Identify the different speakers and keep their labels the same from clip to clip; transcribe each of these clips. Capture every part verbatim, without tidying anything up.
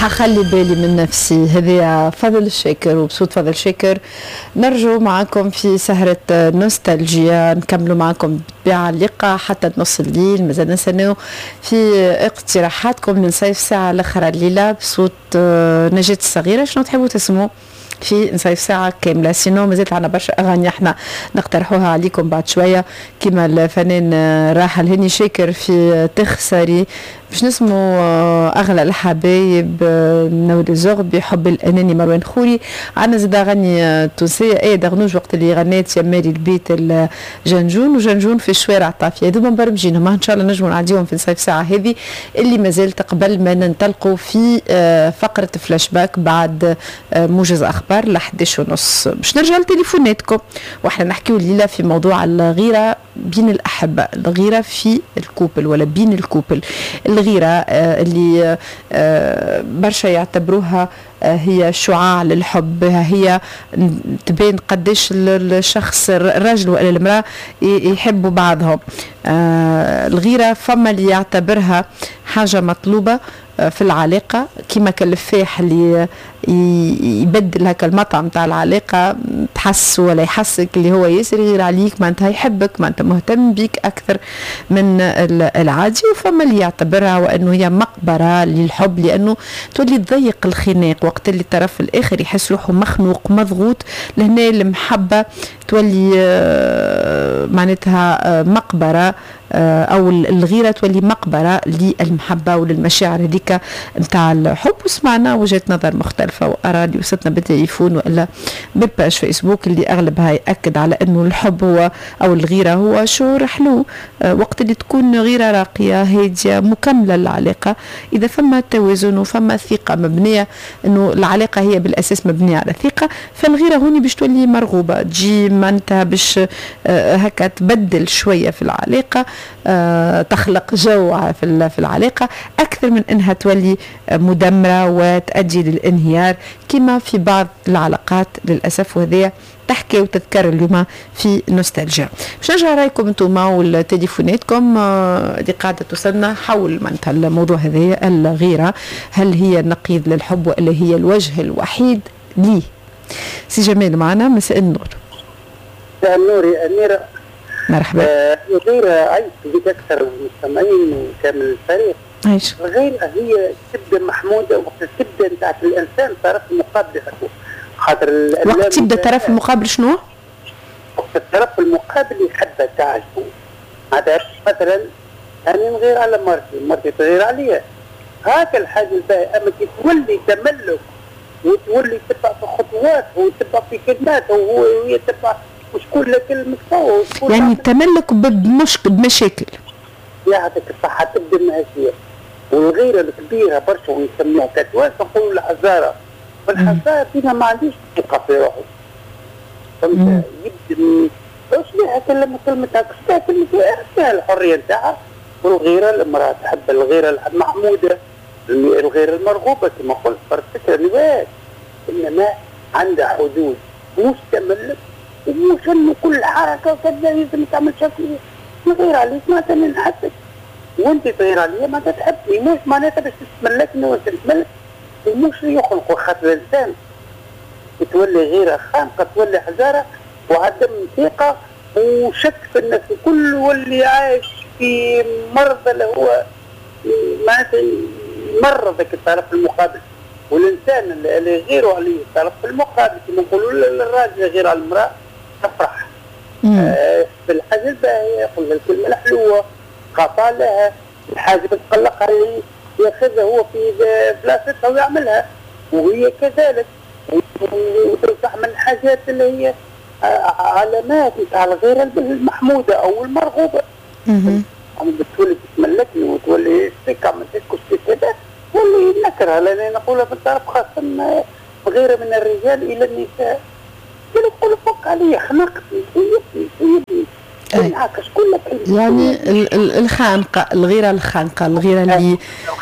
Speaker 1: حخلي بالي من نفسي. هذه فضل الشاكر، وبصوت فضل الشاكر نرجو معكم في سهرة نوستالجيا، نكملوا معكم بالطبيعة اللقاء حتى نص الليل. مازال نستناو في اقتراحاتكم من صيف ساعة الأخرى الليلة بصوت نجاة الصغيرة. شنو تحبوا تسمعوا في نصيف ساعة كاملة؟ سينو مازالت عنا برشا أغاني احنا نقترحوها عليكم بعد شوية، كما الفنان راحل هاني شاكر في تخسري، باش نسمو أغلى الحبايب نولي زغبي، حب الأناني مروان خوري. عنا زاد أغاني تونسية ايه دغنوج وقت اللي غنات يا ماري البيت الجنجون وجنجون في الشوارع الطافية. هذوما مبرمجينهم ان شاء الله نجموا نعديهم في نصيف ساعة هذه اللي مازالت قبل ما ننطلقوا في فقرة فلاش باك بعد موجز أخبار ل إحداش ونص. باش نرجع لتليفوناتكم واحنا نحكيو الليلة في موضوع الغيرة بين الأحبة، الغيرة في الكوبل ولا بين الكوبل. الغيرة اللي برشا يعتبروها هي شعاع للحب، هي تبين قديش الشخص الرجل ولا المرأة يحبوا بعضهم. الغيرة فما اللي يعتبرها حاجة مطلوبة في العلاقة، كما كالفاح اللي يبدل هكا المطعم تاع العلاقة تحس ولا يحسك اللي هو ياسر غير عليك، ما انت يحبك، ما انت مهتم بيك أكثر من العادي. وفما اللي يعتبرها وأنه هي مقبرة للحب، لأنه تولي تضيق الخناق وقت اللي الطرف الآخر يحس روحه مخنوق مضغوط. لهنا المحبة تولي معناتها مقبرة، أو الغيرة تولي مقبرة للمحبة وللمشاعر هذيك نتاع الحب. وسمعنا وجهة نظر مختلفة وآراء اللي وصلتنا بالتليفون وإلا بالباج فيسبوك اللي أغلبها يأكد على أنه الحب هو أو الغيرة هو شعور حلو وقت اللي تكون غيرة راقية هادية مكملة للعلاقة، إذا فما توازن وفما ثقة مبنية، أنه العلاقة هي بالأساس مبنية على ثقة، فالغيرة هوني باش تولي مرغوبة، تجي مانتها باش هكا تبدل شوية في العلاقة، أه تخلق جو في في العلاقة أكثر من أنها تولي مدمرة وتؤدي للانهيار كما في بعض العلاقات للأسف. وهذه تحكي وتذكر اليوم في نوستالجيا. باش نرجع رايكم انتوما والتليفوناتكم اللي قاعدة توصلنا حول معناتها الموضوع هذا، الغيرة هل هي نقيض للحب ولا هي الوجه الوحيد ليه؟ سي جمال معنا، مساء النور.
Speaker 2: مساء النور يا أميرة.
Speaker 1: مرحبا.
Speaker 2: الغيرة عايش بيك أكثر المستمعين وكامل الفريق.
Speaker 1: عايش.
Speaker 2: الغيرة هي تبدا محمودة وقت تبدا نتاعت الإنسان طرف المقابل يحبه، خاطر
Speaker 1: وقت تبدا الطرف المقابل شنو؟
Speaker 2: وقت الطرف المقابل يحبها تعجبه. هذا مثلا أنا نغير على مرتي، مرتي تغير عليا، هاك الحاجة الباهية. أما كي تولي تملك وتولي تبع في خطوات وتبع في كلمات وهي تبع مش كل كلمة سوا،
Speaker 1: يعني التملك بمشكل بمشاكل.
Speaker 2: يا هذاك الصحة تبدا ماشية. والغيرة الكبيرة برشا ونسموها كتواس نقولوا الحزارة، والحزارة فينا ما عنديش ثقة في روحه. فهمت؟ يبدا واش ليها كلمة كلمة هكا كلمة فيها الحرية نتاعها. والغيرة المرأة تحب الغيرة المحمودة، الغيرة المرغوبة كما قلت برشا نواة، إنما عندها حدود، مش تملك ومش انه كل حركه كذا لازم تعمل شكل نغير عليك معناتها نحبك وانت تغير عليا معناتها تحبني، مش معناتها باش تتملكني وانت تتملك. ومش يخلقوا خاطر الانسان تولي غيره خانقه، تولي حزاره وعدم ثقه وشك في النفس الكل، واللي عايش في مرض اللي هو معناتها مرض ذاك الطرف المقابل. والانسان اللي يغيروا عليه الطرف المقابل كما نقولوا الراجل يغير على المراه تفرح آه بالحاجه الباهيه، يقول لها الكلمه الحلوه، خاطا لها الحاجه بتقلقها ياخذها هو في بلاصتها ويعملها، وهي كذلك. وتنصح من الحاجات اللي هي علامات نتاع الغيره المحموده او المرغوبه. يعني بتولي تتملكني وتولي ثقه ما تسكتش كذا، واللي نكرها لان نقولها بالطرف خاصه غير من الرجال الى النساء. يقول فك علي خنقتني سيبني سيبني انعكس كل كلمه.
Speaker 1: يعني الخانقه، الغيره الخانقه، الغيره اللي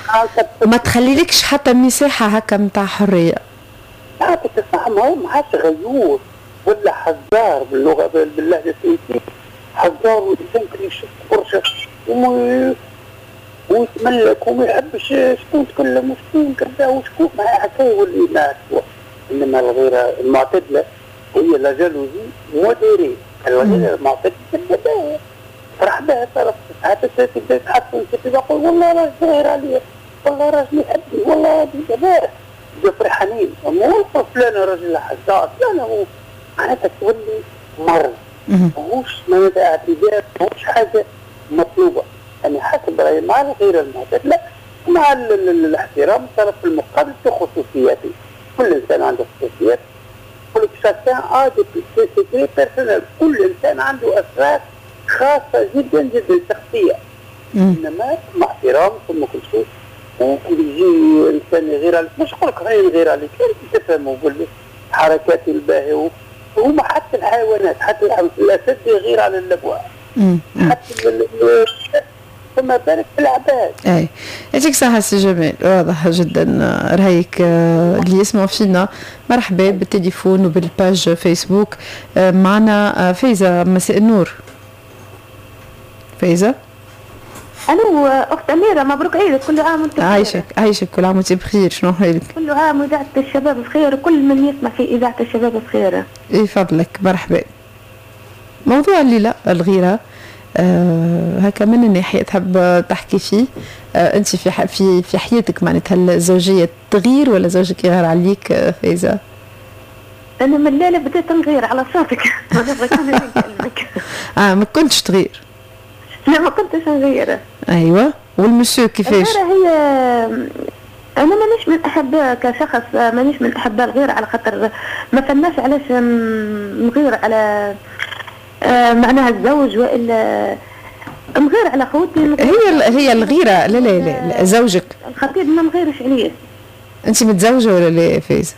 Speaker 1: ما تخليلكش حتى مساحه هكا نتاع حريه.
Speaker 2: لا تتفهم، هو ما عادش غيور ولا حزار باللغه باللهجه التونسيه، حزار والانسان كان يشوف برشا ويتملك وما يحبش شكون تكلم وشكون كذا وشكون ما حكايه واللي ما سوى. انما الغيره المعتدله هي لا جالوزي موديري، الغيره المعتدله تبدا فرح بها طرف حتى تبدا تحط وانت تقول والله راجل غير عليا، والله راجل يحبني، والله هذه كذا فرحانين. مو فلان راجل حساس، لا هو معناتها تولي مرض، ماهوش معناتها اعتذار، ماهوش حاجه مطلوبه. يعني حسب رايي مع الغير المعتدله مع الاحترام الطرف المقابل في خصوصياته. كل انسان عنده خصوصيات، كل شخص عنده سيكريت بيرسونال، كل انسان عنده اسرار خاصه جدا جدا شخصيه. انما مع احترام ثم كل شيء. يجي انسان يغير عليك، مش نقول لك غير يغير عليك، انت تفهموا بالحركات الباهيه. وهما حتى الحيوانات، حتى الاسد يغير على اللبوع، حتى فما بالك بالعباد.
Speaker 1: اي يعطيك الصحة سي جمال، واضح جدا رايك. اللي يسمعوا فينا مرحبا بالتليفون وبالباج فيسبوك. معنا فايزة، مساء النور. فايزة
Speaker 3: الو اخت اميره، مبروك عيدك، كل عام وانت بخير.
Speaker 1: عايشك عايشك، كل عام وانت بخير. شنو حالك؟
Speaker 3: كل عام واذاعه الشباب بخير، وكل من يسمع في اذاعه الشباب بخير.
Speaker 1: اي فضلك، مرحبا. موضوع الليله الغيره، آه هكا من الناحيه تحب تحكي فيه. آه انت في في في حياتك معناتها الزوجيه تغير ولا زوجك يغير عليك؟ آه فايزه
Speaker 3: انا من الليله بديت نغير على صوتك وانا بغيت نكلمك.
Speaker 1: اه ما كنتش تغير؟
Speaker 3: لا ما كنتش نغير.
Speaker 1: ايوه، والمسيو كيفاش؟
Speaker 3: الغيره هي انا مانيش من احبها كشخص، مانيش من احبها الغيره، على خاطر ما فهمناش علاش نغير على آه معناها الزوج، والا نغير على خوتي.
Speaker 1: هي هي الغيره. لا لا لا, لا. زوجك
Speaker 3: الخطيب ما نغيرش عليه. انت
Speaker 1: متزوجه ولا لا فايزه؟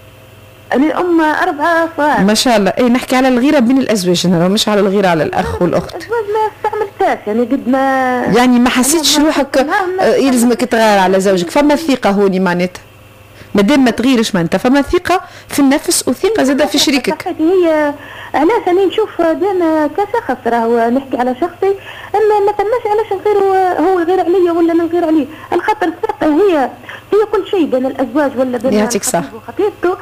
Speaker 3: أنا أم أربعة صغار.
Speaker 1: ما شاء الله. إيه نحكي على الغيرة بين الأزواج هنا، مش على الغيرة على الأخ والأخت.
Speaker 3: الأزواج ما استعملتهاش يعني قد ما
Speaker 1: يعني ما حسيتش روحك يلزمك تغير على زوجك. فما ثقة هوني معناتها، مادام ما تغيرش معناتها فما ثقة في النفس وثقة زادة في شريكك.
Speaker 3: هي علاش أنا نشوف ديما كشخص، راهو نحكي على شخصي، أما ما فماش علاش نغير هو يغير عليا ولا أنا نغير عليه. الخاطر الثقة هي هي كل شيء بين الأزواج ولا بين الخطيب وخطيبته.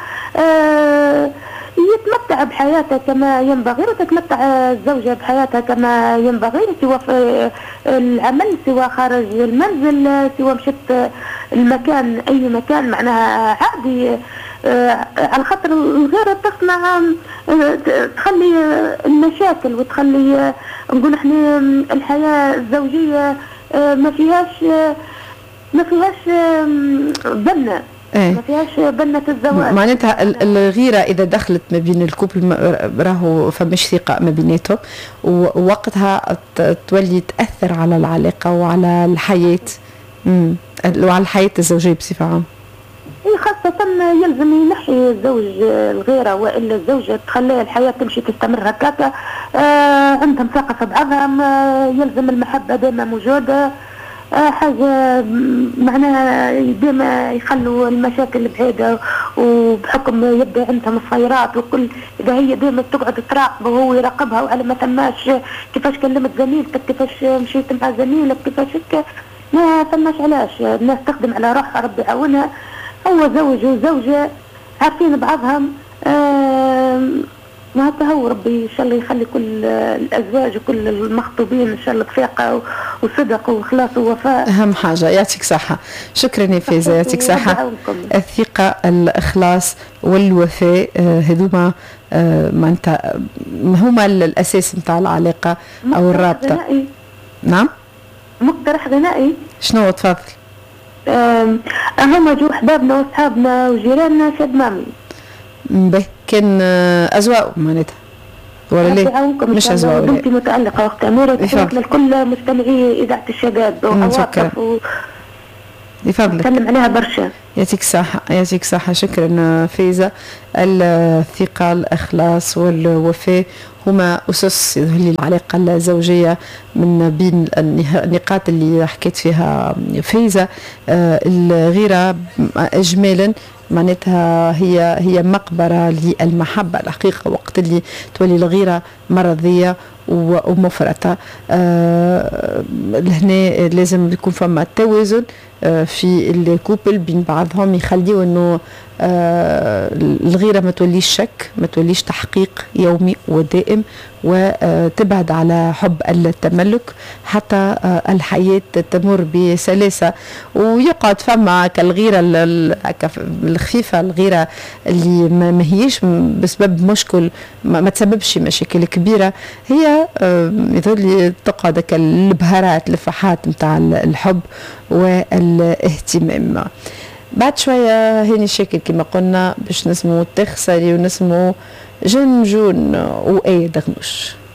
Speaker 3: آه يتمتع بحياته كما ينبغي، وتتمتع الزوجة بحياتها كما ينبغي، سواء في العمل سواء خارج المنزل سواء مشت المكان أي مكان، معناها عادي. آه على خاطر الغيرة تصنع آه تخلي المشاكل وتخلي آه نقول احنا الحياة الزوجية آه ما فيهاش آه ما فيهاش آه بنة.
Speaker 1: ايه.
Speaker 3: ما فيهاش بنة الزواج.
Speaker 1: معناتها الغيرة إذا دخلت ما بين الكوبل راهو فمش ثقة ما بيناتهم، ووقتها تولي تأثر على العلاقة وعلى الحياة امم وعلى الحياة الزوجية بصفة عامة.
Speaker 3: خاصة يلزم ينحي الزوج الغيرة، وإلا الزوجة تخلي الحياة تمشي تستمر هكاكا. آه عندهم ثقة في بعضهم، آه يلزم المحبة دائما موجودة. آه حاجة معناها ديما يخلوا المشاكل بعيدة، وبحكم يبدا عندهم الصيرات وكل، إذا هي ديما تقعد تراقبه وهو يراقبها، وعلى ما ثماش كيفاش كلمت زميلتك، كيفاش مشيت مع زميلك، كيفاش هكا، ما ثماش علاش. الناس تخدم على روحها، ربي يعاونها. هو زوج وزوجة عارفين بعضهم، آه ما هو ربي ان شاء الله يخلي كل الازواج وكل المخطوبين ان شاء الله بثقه وصدق واخلاص ووفاء.
Speaker 1: اهم حاجه. يعطيك صحه. شكرا يا فايزه، يعطيك صحه. الثقه، الاخلاص والوفاء هذوما معناتها هما الاساس نتاع العلاقه او الرابطه.
Speaker 3: غنائي.
Speaker 1: نعم
Speaker 3: مقترح غنائي.
Speaker 1: شنو؟ تفضل.
Speaker 3: هما جو احبابنا واصحابنا وجيراننا شد مامي.
Speaker 1: به كان أزواء معناتها ولا ليه؟ مش أزواء.
Speaker 3: بنتي متألقة وقت أميرة، تحيات للكل مستمعي إذاعة الشباب وعواطف و...
Speaker 1: يفضلك.
Speaker 3: نتكلم عليها برشا.
Speaker 1: يعطيك صحة، يعطيك صحة. شكرا فايزة. الثقة، الإخلاص والوفاء هما أسس للعلاقة الزوجية. من بين النقاط اللي حكيت فيها فايزة الغيرة إجمالا معناتها هي هي مقبرة للمحبة الحقيقة. وقت اللي تولي الغيرة مرضية ومفرطة. آه هنا لازم يكون فما توازن آه في الكوبل بين بعضهم، يخليوا انه آه الغيرة ما توليش شك، ما توليش تحقيق يومي ودائم، وتبعد على حب التملك حتى آه الحياة تمر بسلاسة. ويقعد فما كالغيرة الخفيفة، الغيرة اللي ما هيش بسبب مشكل، ما, ما تسببش مشاكل كبيرة، هي آه يظل تقعد كالبهارات الفحات متاع الحب والاهتمام. بعد شوية هاني شاكر كما قلنا باش نسمو تخسري ونسمو جنجون وآية دغنوش.